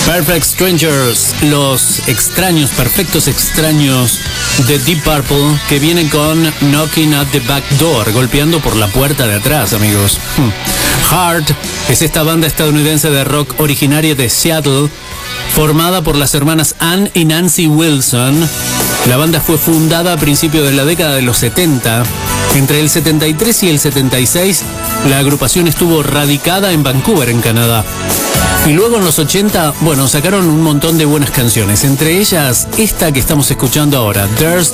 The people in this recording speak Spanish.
Perfect Strangers, los extraños, perfectos extraños de Deep Purple, que vienen con Knocking at the Back Door, golpeando por la puerta de atrás, amigos. Heart es esta banda estadounidense de rock originaria de Seattle, formada por las hermanas Ann y Nancy Wilson. La banda fue fundada a principios de la década de los 70. Entre el 73 y el 76, la agrupación estuvo radicada en Vancouver, en Canadá. Y luego en los 80, sacaron un montón de buenas canciones, entre ellas esta que estamos escuchando ahora, There's